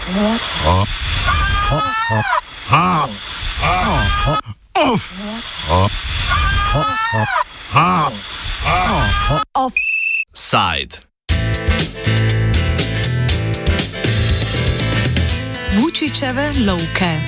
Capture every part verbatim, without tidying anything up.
Offside. Vučićeve lovke.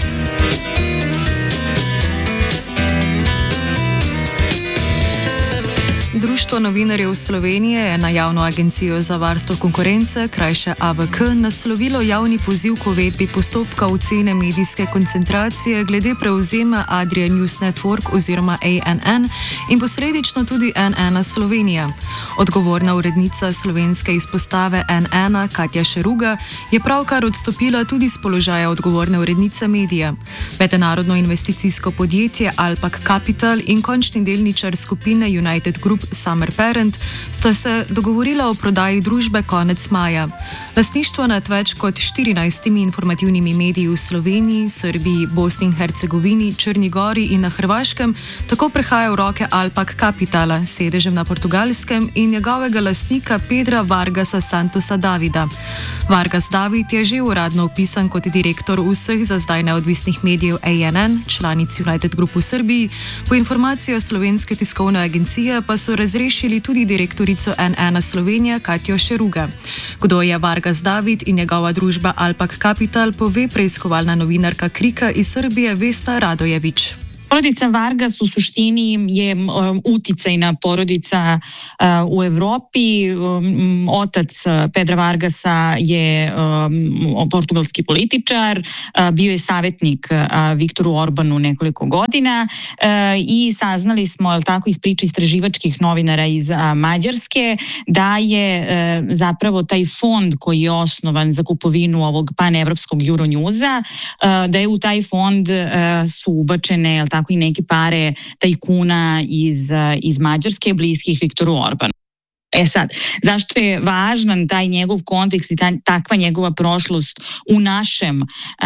Društvo novinarjev Slovenije je na Javno agencijo za varstvo konkurence, krajše A V K, naslovilo javni poziv k uvedbi postopka ocene medijske koncentracije glede prevzema Adria News Network oziroma A N N in posledično tudi N ena Slovenija. Odgovorna urednica slovenske izpostave N ena, Katja Šeruga, je pravkar odstopila tudi z položaja odgovorne urednice medija. Mednarodno investicijsko podjetje Alpac Capital in končni delničar skupine United Group Summer Parent sta se dogovorila o prodaji družbe konec maja. Lastništvo nad več kot štirinajstimi informativnimi mediji v Sloveniji, Srbiji, Bosni in Hercegovini, Črni gori in na Hrvaškem tako prehaja v roke Alpac Capitala, sedežem na Portugalskem, in njegovega lastnika Pedra Vargasa Santosa Davida. Vargas David je že uradno opisan kot direktor vseh za zdaj neodvisnih medijev A N N, članic United Group v Srbiji, po informacijah Slovenske tiskovne agencije pa so razrešili tudi direktorico N ena Slovenija Katjo Šeruga. Kdo je Vargas David in njegova družba Alpac Capital, pove preiskovalna novinarka Krika iz Srbije Vesna Radojević. Porodica Vargas u suštini je um, uticajna porodica uh, u Evropi. Um, otac Pedra Vargasa je um, portugalski političar, uh, bio je savjetnik uh, Viktoru Orbanu nekoliko godina uh, i saznali smo, jel tako, iz priče istraživačkih novinara iz uh, Mađarske da je uh, zapravo taj fond koji je osnovan za kupovinu ovog panevropskog Euronewsa, uh, da je u taj fond uh, su ubačene, jel tako, tako i neke pare tajkuna iz, iz Mađarske, bliskih Viktoru Orbanu. E sad, zašto je važan taj njegov kontekst i ta, takva njegova prošlost u našem,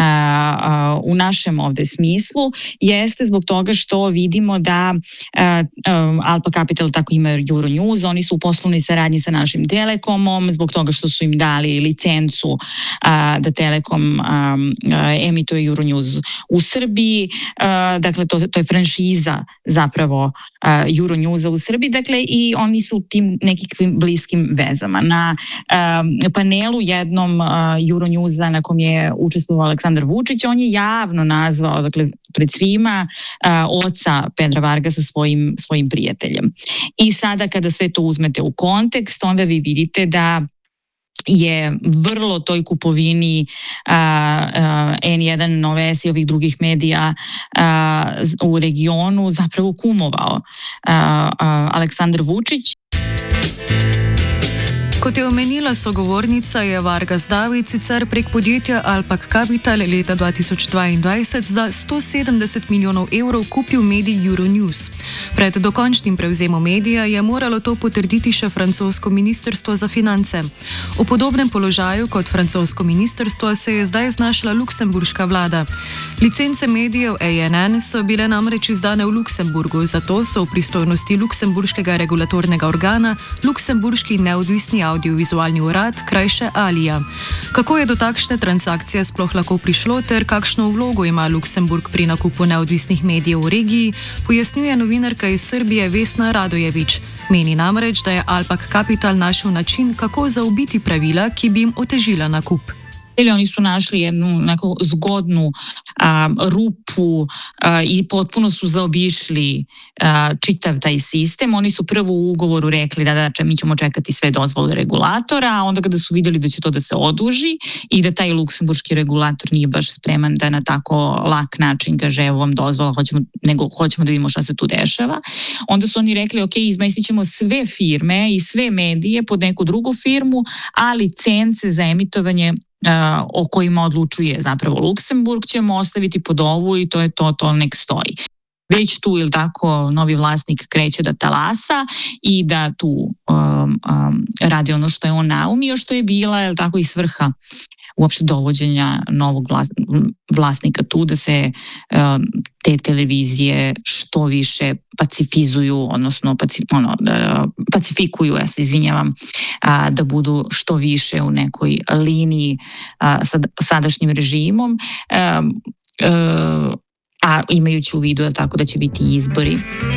uh, uh, u našem ovde smislu, jeste zbog toga što vidimo da uh, um, Alpac Capital tako ima Euronews, oni su u poslovnoj saradnji sa našim Telekomom, zbog toga što su im dali licencu uh, da Telekom um, uh, emituje Euronews u Srbiji, uh, dakle to, to je franšiza zapravo uh, Euronewsa u Srbiji, dakle i oni su tim nekih bliskim vezama. Na uh, panelu jednom uh, Euronewsa na kom je učestvovao Aleksandar Vučić, on je javno nazvao, dakle, pred svima uh, oca Pedra Vargasa svojim, svojim prijateljem. I sada kada sve to uzmete u kontekst, onda vi vidite da je vrlo toj kupovini uh, uh, N jedan, Nove S i ovih drugih medija uh, u regionu zapravo kumovao uh, uh, Aleksandar Vučić. Kot je omenila sogovornica, je Vargas David sicer prek podjetja Alpac Capital leta dva tisoč dvaindvajset za sto sedemdeset milijonov evrov kupil medij Euronews. Pred dokončnim prevzemom medija je moralo to potrditi še francosko ministrstvo za finance. V podobnem položaju kot francosko ministrstvo se je zdaj znašla luksemburška vlada. Licence medijev A N N so bile namreč izdane v Luksemburgu, zato so v pristojnosti luksemburškega regulatornega organa luksemburški neodvisni audiovizualni urad, krajše Alija. Kako je do takšne transakcije sploh lahko prišlo ter kakšno vlogo ima Luksemburg pri nakupu neodvisnih medijev v regiji, pojasnjuje novinarka iz Srbije Vesna Radojević. Meni namreč, da je Alpac Capital našel način, kako zaobiti pravila, ki bi jim otežila nakup. Ili oni su našli jednu neku zgodnu a, rupu a, i potpuno su zaobišli a, čitav taj sistem. Oni su prvo u ugovoru rekli da, da mi ćemo čekati sve dozvole regulatora, a onda kada su vidjeli da će to da se oduži i da taj luksemburški regulator nije baš spreman da na tako lak način kaže evo vam dozvola, hoćemo, nego hoćemo da vidimo šta se tu dešava, onda su oni rekli ok, izmestit ćemo sve firme i sve medije pod neku drugu firmu, a licence za emitovanje o kojima odlučuje zapravo Luksemburg ćemo ostaviti pod ovu i to je to, to nek stoji. Već tu, ili tako, novi vlasnik kreće da talasa i da tu um, um, radi ono što je on naumio, što je bila, ili tako, i svrha uopšte dovođenja novog vlasnika tu, da se te televizije što više pacifizuju, odnosno paci, ono, da, pacifikuju, ja se izvinjavam, a, da budu što više u nekoj liniji a, sa sadašnjim režimom, a, a, a imajući u vidu tako da će biti izbori.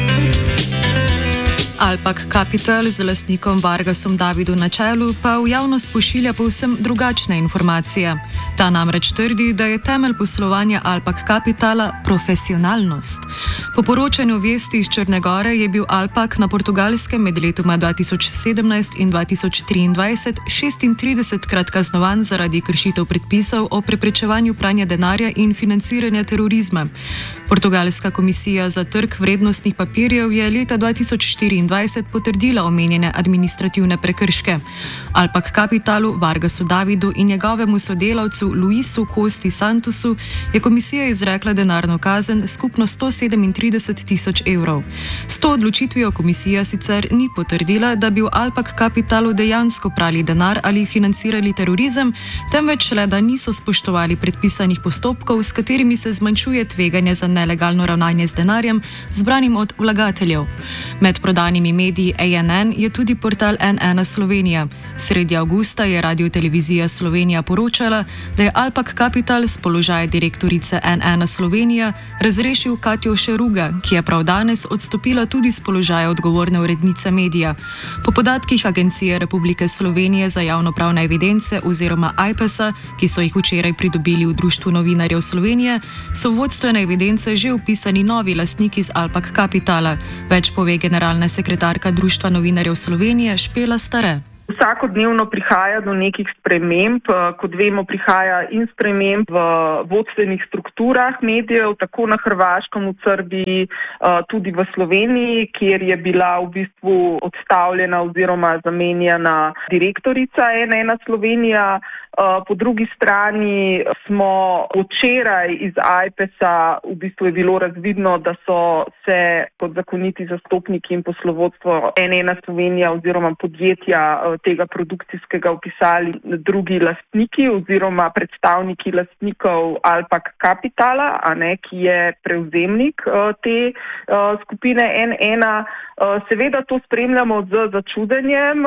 Alpak Capital z lastnikom Vargasom Davidu na čelu pa v javnost pošilja povsem drugačne informacije. Ta namreč trdi, da je temelj poslovanja Alpak Capitala profesionalnost. Po poročanju vesti iz Črne Gore je bil Alpak na Portugalskem med letoma dva tisoč sedemnajst in dva tisoč triindvajset šestintridesetkrat kaznovan zaradi kršitev predpisov o preprečevanju pranja denarja in financiranja terorizma. Portugalska komisija za trg vrednostnih papirjev je leta dva tisoč štiriindvajset potrdila omenjene administrativne prekrške. Alpak Capitalu, Vargasu Davidu in njegovemu sodelavcu Luisu Costi Santosu je komisija izrekla denarno kazen skupno sto sedemintrideset tisoč evrov. S to odločitvijo komisija sicer ni potrdila, da bi v Alpak Capitalu dejansko prali denar ali financirali terorizem, temveč le, da niso spoštovali predpisanih postopkov, s katerimi se zmanjšuje tveganje za nelegalno ravnanje z denarjem, zbranim od vlagateljev. Med prodanimi mediji A N N je tudi portal N ena Slovenija. Sredi avgusta je Radiotelevizija Slovenija poročala, da je Alpak Capital s položaja direktorice N ena Slovenija razrešil Katjo Šeruga, ki je prav danes odstopila tudi s položaja odgovorne urednice medija. Po podatkih Agencije Republike Slovenije za javnopravne evidence oziroma A I P E S-a, ki so jih včeraj pridobili v Društvu novinarjev Slovenije, so v vodstvene evidence že vpisani novi lastniki iz Alpak Capitala. Več pove generalna sekretarka Društva novinarjev Slovenije Špela Stare. Vsakodnevno prihaja do nekih sprememb. Kot vemo, prihaja in sprememb v vodstvenih strukturah medijev, tako na Hrvaškem, v Srbiji, tudi v Sloveniji, kjer je bila v bistvu odstavljena oziroma zamenjana direktorica N ena Slovenija. Po drugi strani smo včeraj iz A I P E S-a v bistvu je bilo razvidno, da so se kot zakoniti zastopniki in poslovodstvo N ena Slovenija oziroma podjetja tega produkcijskega vpisali drugi lastniki oziroma predstavniki lastnikov Alpak Capitala, a ne, ki je prevzemnik te skupine N ena. Seveda to spremljamo z začudenjem,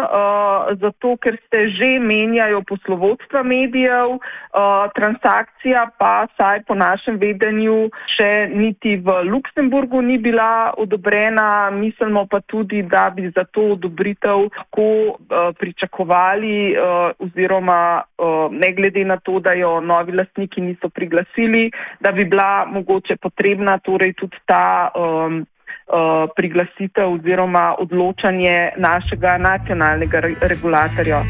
zato ker se že menjajo poslovodstva medijev, transakcija pa saj po našem vedenju še niti v Luksemburgu ni bila odobrena, mislimo pa tudi, da bi za to odobritev lahko pričakovali oziroma ne glede na to, da jo novi lastniki niso priglasili, da bi bila mogoče potrebna torej tudi ta priglasitev oziroma odločanje našega nacionalnega regulatorja.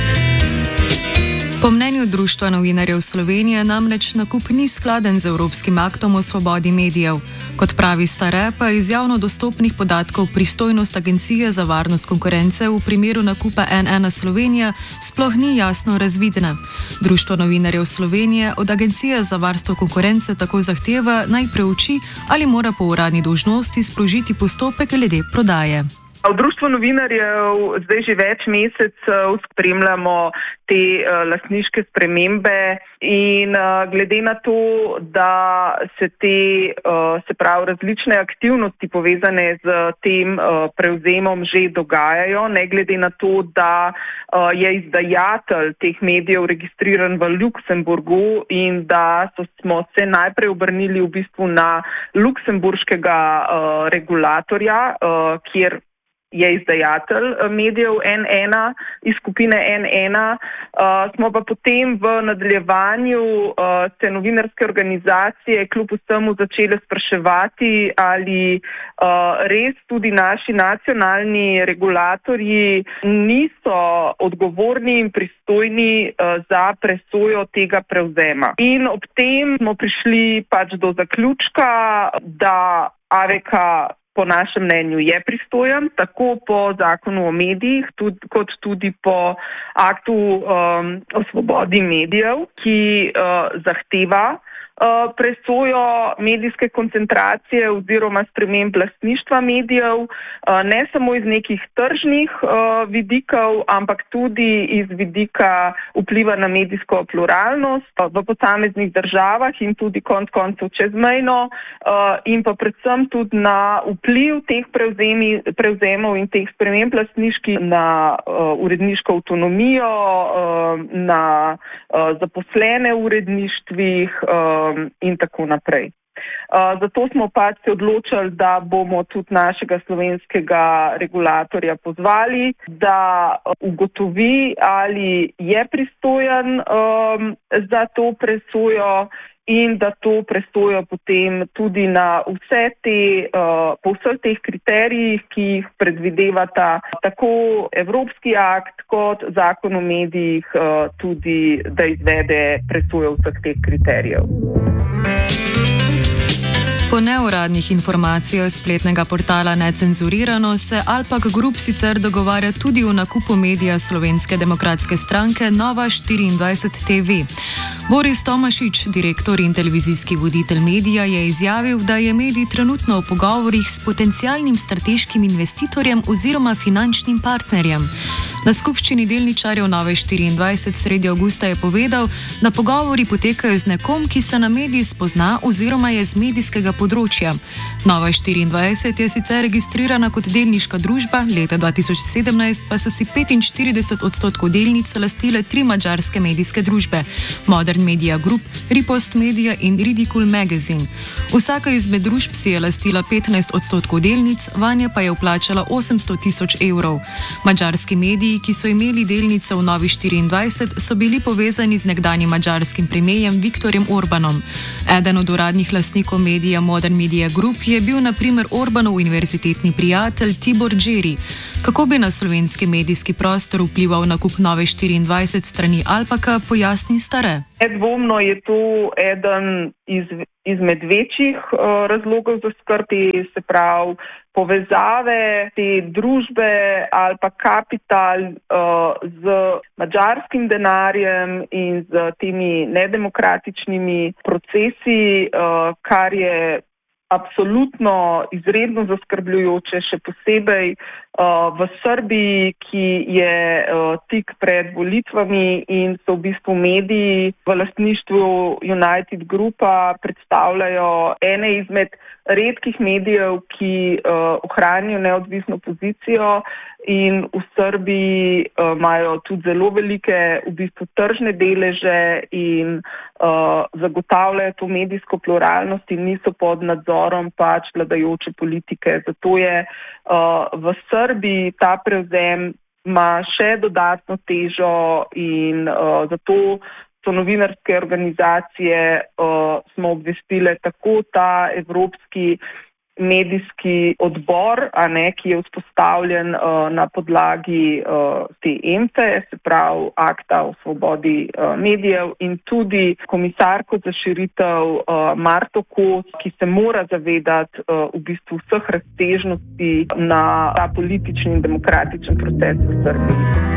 Po mnenju Društva novinarjev Slovenije namreč nakup ni skladen z Evropskim aktom o svobodi medijev. Kot pravi Stare, pa iz javno dostopnih podatkov pristojnost Agencije za varnost konkurence v primeru nakupa N ena Slovenija sploh ni jasno razvidna. Društvo novinarjev Slovenije od Agencije za varstvo konkurence tako zahteva, naj preuči, ali mora po uradni dolžnosti sprožiti postopek glede prodaje. V Društvu novinarjev zdaj že več mesecev spremljamo te uh, lastniške spremembe in uh, glede na to, da se te uh, se pravi različne aktivnosti povezane z tem uh, prevzemom že dogajajo, ne glede na to, da uh, je izdajatelj teh medijev registriran v Luksemburgu in da so, smo se najprej obrnili v bistvu na luksemburškega uh, regulatorja, uh, kjer je izdajatelj medijev N ena iz skupine N ena. Uh, smo pa potem v nadaljevanju uh, se novinarske organizacije kljub vsemu začele spraševati, ali uh, res tudi naši nacionalni regulatorji niso odgovorni in pristojni uh, za presojo tega prevzema. In ob tem smo prišli pač do zaključka, da A V K po našem mnenju je pristojen, tako po zakonu o medijih, tudi, kot tudi po aktu um, o svobodi medijev, ki uh, zahteva presojo medijske koncentracije oziroma sprememb lastništva medijev, ne samo iz nekih tržnih vidikov, ampak tudi iz vidika vpliva na medijsko pluralnost v posameznih državah in tudi konec koncev čezmejno in pa predvsem tudi na vpliv teh prevzemi, prevzemov in teh sprememb lastniških na uredniško avtonomijo, na zaposlene v uredništvih in tako naprej. Zato smo pač se odločili, da bomo tudi našega slovenskega regulatorja pozvali, da ugotovi, ali je pristojen za to presojo in da to presojo potem tudi na vse te, po vseh teh kriterijih, ki jih predvidevata tako Evropski akt kot Zakon o medijih, tudi da izvede presojo vseh teh kriterijev. Po neuradnih informacijah spletnega portala Necenzurirano se Alpak Group sicer dogovarja tudi o nakupu medija Slovenske demokratske stranke Nova štiriindvajset T V. Boris Tomašič, direktor in televizijski voditelj medija, je izjavil, da je medij trenutno v pogovorih s potencialnim strateškim investitorjem oziroma finančnim partnerjem. Na skupščini delničarjev Nove štiriindvajset sredi avgusta je povedal, da pogovori potekajo z nekom, ki se na medij spozna oziroma je z medijskega področja. Nova štiriindvajset je sicer registrirana kot delniška družba, leta dva tisoč sedemnajst pa so si petinštirideset odstotkov delnic lastile tri madžarske medijske družbe: Modern Media Group, Ripost Media in Ridicule Magazine. Vsaka izmed družb si je lastila petnajst odstotkov delnic, vanje pa je vplačala osemsto tisoč evrov. Madžarski mediji, ki so imeli delnice v Novi štiriindvajset, so bili povezani z nekdanjim madžarskim premierjem Viktorjem Orbanom. Eden od uradnih lastnikov medija Modern Media Group je bil na primer Orbanov univerzitetni prijatelj Tibor Džeri. Kako bi na slovenski medijski prostor vplival nakup Nove štiriindvajset strani Alpaka, pojasni Stare. Nedvomno je to eden iz, izmed večjih uh, razlogov za skrb, se pravi povezave te družbe Alpak Kapital uh, z madžarskim denarjem in z temi nedemokratičnimi procesi, uh, kar je absolutno izredno zaskrbljujoče, še posebej uh, v Srbiji, ki je uh, tik pred volitvami in so v bistvu mediji v lastništvu United Groupa predstavljajo ene izmed redkih medijev, ki uh, ohranijo neodvisno pozicijo in v Srbiji uh, imajo tudi zelo velike v bistvu tržne deleže in uh, zagotavljajo to medijsko pluralnost in niso pod nadzorom pač vladajoče politike. Zato je uh, v Srbiji ta prevzem ima še dodatno težo in uh, zato so novinarske organizacije, uh, smo obvestile tako ta Evropski medijski odbor, a ne, ki je vzpostavljen uh, na podlagi uh, te E M T E, se pravi akta o svobodi uh, medijev, in tudi komisarko za širitev uh, Marto Kos, ki se mora zavedati uh, v bistvu vseh razsežnosti na ta politični in demokratičen proces v Srbiji.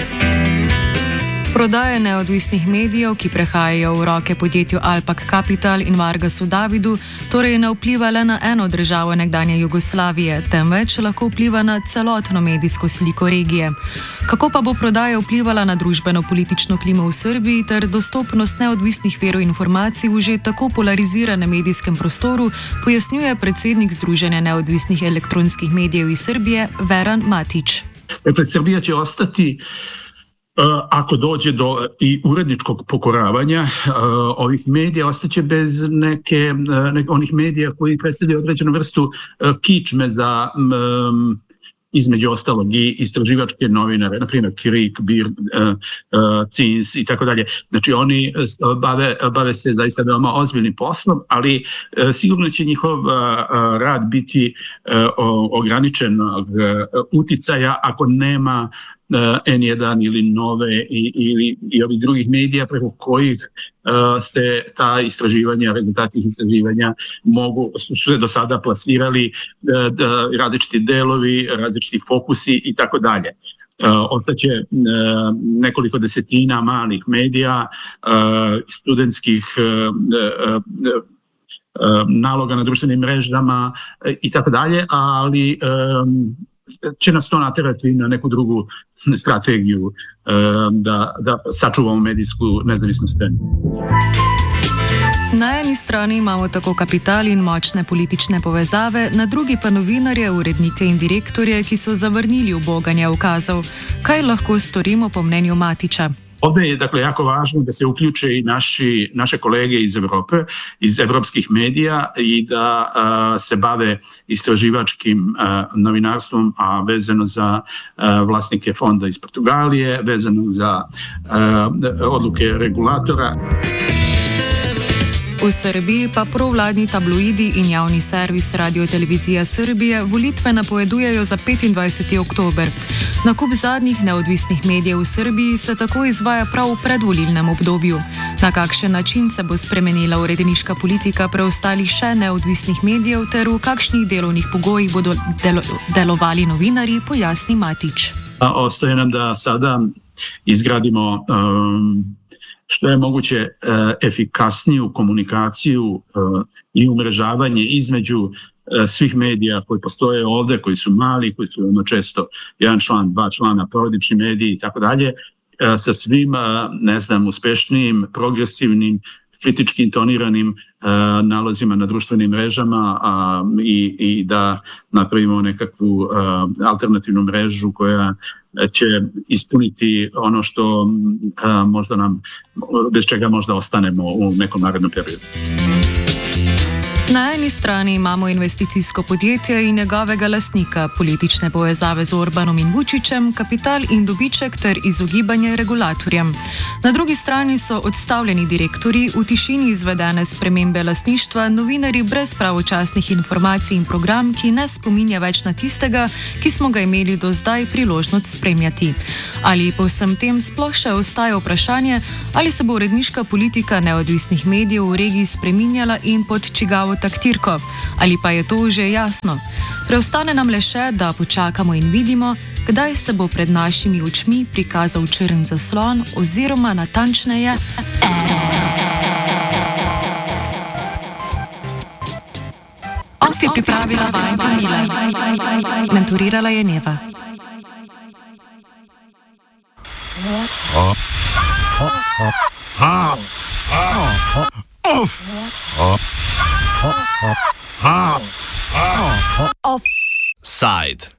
Prodaje neodvisnih medijev, ki prehajajo v roke podjetju Alpak Kapital in Vargasu Davidu, torej ne vpliva le na eno državo nekdanje Jugoslavije, temveč lahko vpliva na celotno medijsko sliko regije. Kako pa bo prodaja vplivala na družbeno-politično klimo v Srbiji ter dostopnost neodvisnih virov informacij v že tako polariziranem medijskem prostoru, pojasnjuje predsednik Združenja neodvisnih elektronskih medijev iz Srbije, Veran Matić. Dakle, Srbija će ostati ako dođe do i uredničkog pokoravanja uh, ovih medija, ostaće bez neke, uh, ne, onih medija koji predstavljaju određenu vrstu uh, kičme za um, između ostalog i istraživačke novinare, na primjer Krik, Bir, uh, uh, Cins i tako dalje. Znači oni uh, bave, bave se zaista veoma ozbiljnim poslom, ali uh, sigurno će njihov uh, rad biti uh, ograničenog uh, uticaja ako nema N jedan ili Nove i, ili i ovih drugih medija preko kojih uh, se ta istraživanja, rezultati istraživanja mogu, su se do sada plasirali uh, različiti delovi, različiti fokusi i tako dalje. ostaće nekoliko desetina malih medija, studentskih naloga na društvenim mrežama i tako dalje, ali će nas to naterati na neku drugu strategiju da, da sačuvamo medijsku nezavisnost scenu. Na eni strani imamo tako kapital in močne politične povezave, na drugi pa novinarje, urednike in direktorje, ki so zavrnili uboganje ukazov. Kaj lahko storimo po mnenju Matića? Ovdje je dakle jako važno da se uključe i naši, naše kolege iz Europe, iz evropskih medija i da a, se bave istraživačkim a, novinarstvom, a vezano za a, vlasnike fonda iz Portugalije, vezano za a, odluke regulatora. V Srbiji pa provladni tabloidi in javni servis Radiotelevizija Srbije volitve napovedujejo za petindvajseti oktober. Nakup zadnjih neodvisnih medijev v Srbiji se tako izvaja prav v predvolilnem obdobju. Na kakšen način se bo spremenila uredniška politika preostalih še neodvisnih medijev ter v kakšnih delovnih pogojih bodo delo delovali novinarji, pojasni Matić. Ostaje nam da sada izgradimo um, što je moguće e, efikasniju komunikaciju e, i umrežavanje između e, svih medija koji postoje ovdje, koji su mali, koji su ono često jedan član, dva člana, porodični mediji i tako dalje, sa svim, ne znam, uspešnijim, progresivnim, kritički intoniranim e, nalozima na društvenim mrežama a, i, i da napravimo nekakvu a, alternativnu mrežu koja će ispuniti ono što a, možda nam, bez čega možda ostanemo u nekom narednom periodu. Na eni strani imamo investicijsko podjetje in njegovega lastnika, politične povezave z Orbanom in Vučićem, kapital in dobiček ter izogibanje regulatorjem. Na drugi strani so odstavljeni direktorji, v tišini izvedene spremembe lastništva, novinarji brez pravočasnih informacij in program, ki ne spominja več na tistega, ki smo ga imeli do zdaj priložnost spremljati. Ali po vsem tem sploh še ostaja vprašanje, ali se bo uredniška politika neodvisnih medijev v regiji spreminjala in pod čigavo taktirko, ali pa je to že jasno. Preostane nam le še, da počakamo in vidimo, kdaj se bo pred našimi očmi prikazal črn zaslon oziroma natančneje Of je pripravila Vajda Mila. Mentorirala je Neva. Offside.